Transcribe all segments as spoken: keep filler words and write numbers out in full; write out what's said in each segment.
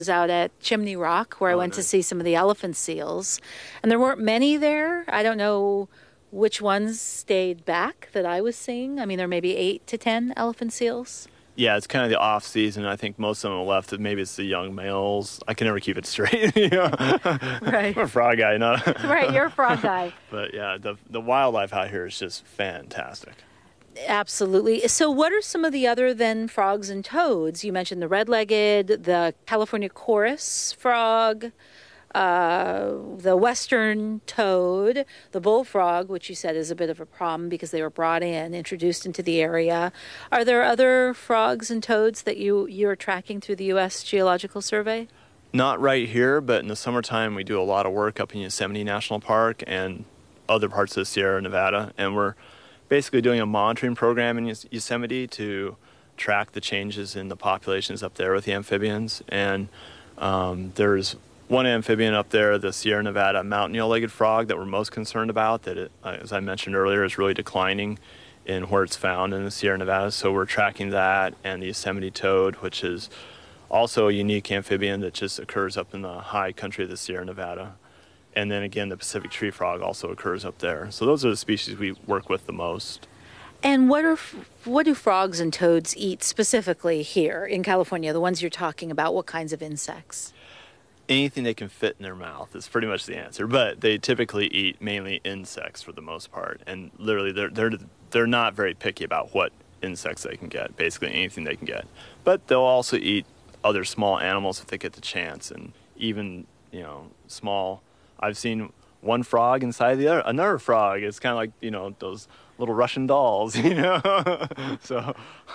was out at Chimney Rock where oh, I went nice. to see some of the elephant seals. And there weren't many there. I don't know which ones stayed back that I was seeing. I mean, there may be eight to ten elephant seals. Yeah, it's kind of the off season. I think most of them are left. Maybe it's the young males. I can never keep it straight. you know? Right. I'm a frog guy, no? Right, you're a frog guy. But yeah, the the wildlife out here is just fantastic. Absolutely. So what are some of the other than frogs and toads? You mentioned the red-legged, the California chorus frog, uh, the western toad, the bullfrog, which you said is a bit of a problem because they were brought in, introduced into the area. Are there other frogs and toads that you, you're tracking through the U S Geological Survey? Not right here, but in the summertime we do a lot of work up in Yosemite National Park and other parts of the Sierra Nevada, and we're basically doing a monitoring program in Yosemite to track the changes in the populations up there with the amphibians. And um, there's one amphibian up there, the Sierra Nevada mountain yellow-legged frog, that we're most concerned about, that, it, uh, as I mentioned earlier, is really declining in where it's found in the Sierra Nevada. So we're tracking that, and the Yosemite toad, which is also a unique amphibian that just occurs up in the high country of the Sierra Nevada. And then again, the Pacific tree frog also occurs up there. So those are the species we work with the most. And what are what do frogs and toads eat specifically here in California, the ones you're talking about? What kinds of insects? Anything they can fit in their mouth is pretty much the answer. But they typically eat mainly insects for the most part. And literally, they're they're they're not very picky about what insects they can get, basically anything they can get. But they'll also eat other small animals if they get the chance, and even, you know, small... I've seen one frog inside the other, another frog. It's kind of like, you know, those little Russian dolls, you know? so,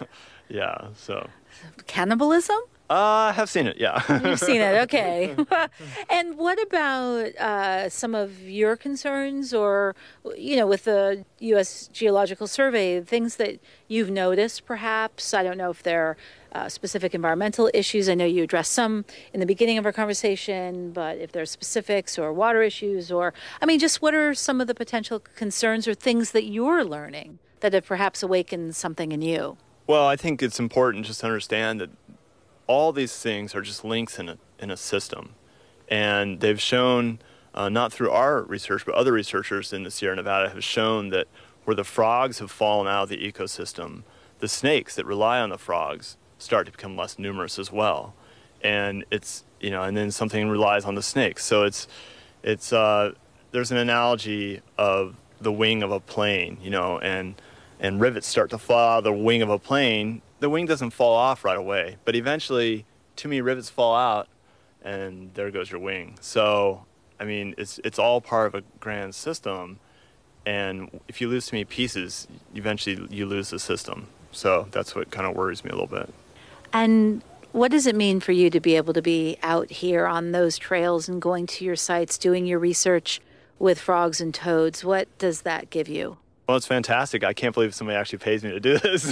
yeah, so. Cannibalism? Uh, I have seen it, yeah. You've seen it, okay. And what about uh, some of your concerns or, you know, with the U S Geological Survey, things that you've noticed perhaps? I don't know if they're uh, specific environmental issues. I know you addressed some in the beginning of our conversation, but if there's specifics or water issues or, I mean, just what are some of the potential concerns or things that you're learning that have perhaps awakened something in you? Well, I think it's important just to understand that all these things are just links in a, in a system. And they've shown, uh, not through our research, but other researchers in the Sierra Nevada have shown that where the frogs have fallen out of the ecosystem, the snakes that rely on the frogs start to become less numerous as well. And it's, you know, and then something relies on the snakes. So it's, it's, uh, there's an analogy of the wing of a plane, you know, and, and rivets start to fall out of the wing of a plane. The wing doesn't fall off right away, but eventually too many rivets fall out and there goes your wing. So, I mean, it's it's all part of a grand system, and if you lose too many pieces, eventually you lose the system. So that's what kind of worries me a little bit. And what does it mean for you to be able to be out here on those trails and going to your sites, doing your research with frogs and toads? What does that give you? Well, it's fantastic. I can't believe somebody actually pays me to do this.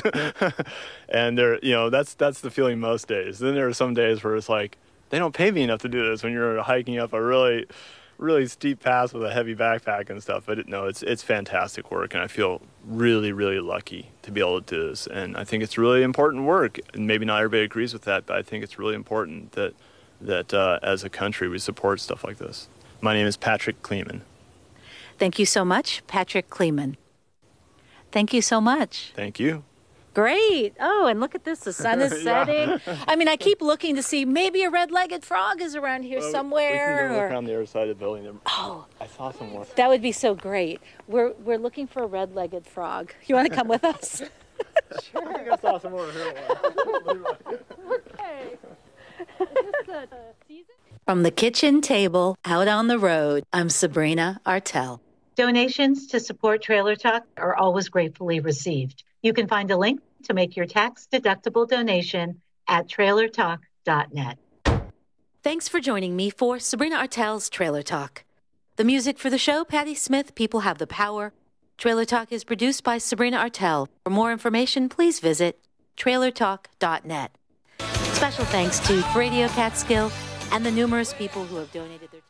And there, you know, that's that's the feeling most days. Then there are some days where it's like, they don't pay me enough to do this when you're hiking up a really, really steep pass with a heavy backpack and stuff. But it, no, it's it's fantastic work, and I feel really, really lucky to be able to do this. And I think it's really important work. And maybe not everybody agrees with that, but I think it's really important that that uh, as a country we support stuff like this. My name is Patrick Kleeman. Thank you so much, Patrick Kleeman. Thank you so much. Thank you. Great. Oh, and look at this. The sun is setting. Yeah. I mean, I keep looking to see maybe a red-legged frog is around here well, somewhere. We can go or... look around the other side of the building. Oh, I saw some more. That would be so great. We're we're looking for a red-legged frog. You want to come with us? Sure. I think I saw some over here. Okay. From the kitchen table out on the road, I'm Sabrina Artel. Donations to support Trailer Talk are always gratefully received. You can find a link to make your tax-deductible donation at trailer talk dot net. Thanks for joining me for Sabrina Artel's Trailer Talk. The music for the show, Patti Smith, People Have the Power. Trailer Talk is produced by Sabrina Artel. For more information, please visit trailer talk dot net. Special thanks to Radio Catskill and the numerous people who have donated their time.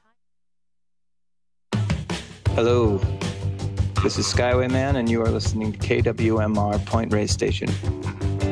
Hello, this is Skyway Man, and you are listening to K W M R Point Reyes Station.